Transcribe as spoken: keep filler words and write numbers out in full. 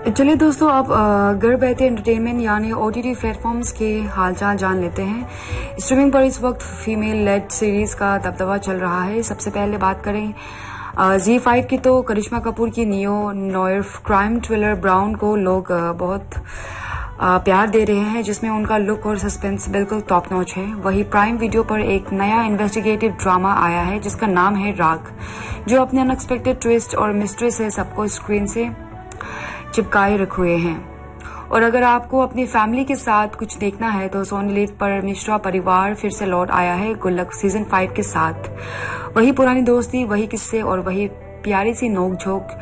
चलिए दोस्तों, अब घर बैठे एंटरटेनमेंट यानी ओटीटी प्लेटफॉर्म्स के हालचाल जान लेते हैं। स्ट्रीमिंग पर इस वक्त फीमेल लेड सीरीज का दबदबा चल रहा है। सबसे पहले बात करें जी फाइव की, तो करिश्मा कपूर की neo Noire crime thriller brown को लोग बहुत आ, प्यार दे रहे हैं, जिसमें उनका लुक और सस्पेंस बिल्कुल टॉप नॉच है। वही प्राइम वीडियो पर एक नया इन्वेस्टिगेटिव ड्रामा आया है जिसका नाम है राग, जो अपने अनएक्सपेक्टेड ट्विस्ट और मिस्ट्री से सबको स्क्रीन से चिपकाए रखे हुए हैं। और अगर आपको अपनी फैमिली के साथ कुछ देखना है तो सोनी लीव पर मिश्रा परिवार फिर से लौट आया है गुल्लक सीजन फाइव के साथ। वही पुरानी दोस्ती, वही किस्से और वही प्यारी सी नोक झोंक